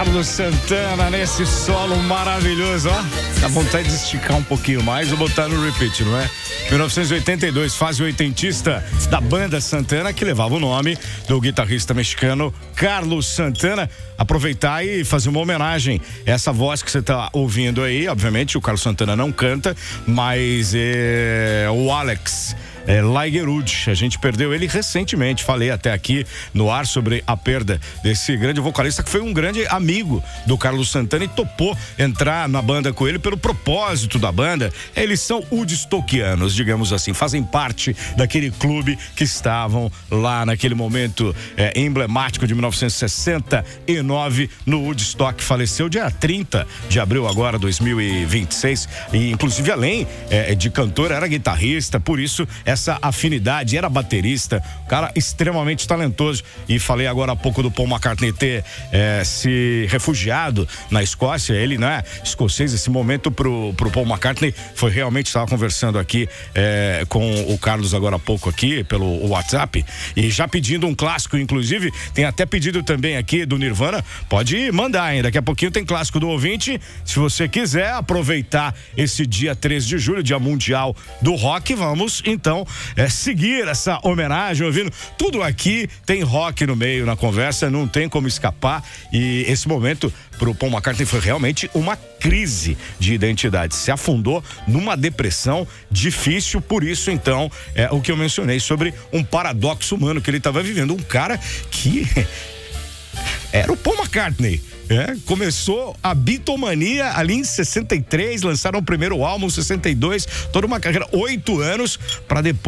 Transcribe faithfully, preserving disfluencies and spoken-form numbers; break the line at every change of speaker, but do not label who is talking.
Carlos Santana nesse solo maravilhoso, ó. Dá vontade de esticar um pouquinho mais ou botar no repeat, não é? mil novecentos e oitenta e dois, fase oitentista da banda Santana, que levava o nome do guitarrista mexicano Carlos Santana. Aproveitar e fazer uma homenagem a essa voz que você está ouvindo aí. Obviamente o Carlos Santana não canta, mas é o Alex É, Lagerud, a gente perdeu ele recentemente, falei até aqui no ar sobre a perda desse grande vocalista que foi um grande amigo do Carlos Santana e topou entrar na banda com ele pelo propósito da banda. Eles são woodstockianos, digamos assim, fazem parte daquele clube que estavam lá naquele momento é, emblemático de mil novecentos e sessenta e nove no Woodstock. Faleceu dia trinta de abril agora, dois mil e vinte e seis, e inclusive além é, de cantor, era guitarrista, por isso é essa afinidade, era baterista, cara extremamente talentoso. E falei agora há pouco do Paul McCartney ter é, se refugiado na Escócia, ele, né, escocês. Esse momento pro, pro Paul McCartney foi realmente, estava conversando aqui é, com o Carlos agora há pouco aqui pelo WhatsApp, e já pedindo um clássico, inclusive, tem até pedido também aqui do Nirvana, pode mandar, hein? Daqui a pouquinho tem clássico do ouvinte, se você quiser aproveitar esse dia três de julho, dia mundial do rock, vamos então É, seguir essa homenagem, ouvindo tudo aqui, tem rock no meio na conversa, não tem como escapar. E esse momento pro Paul McCartney foi realmente uma crise de identidade, se afundou numa depressão difícil. Por isso então é o que eu mencionei sobre um paradoxo humano que ele estava vivendo, um cara que era o Paul McCartney. É, começou a Beatlemania ali em sessenta e três, lançaram o primeiro álbum em sessenta e dois, toda uma carreira, oito anos para depois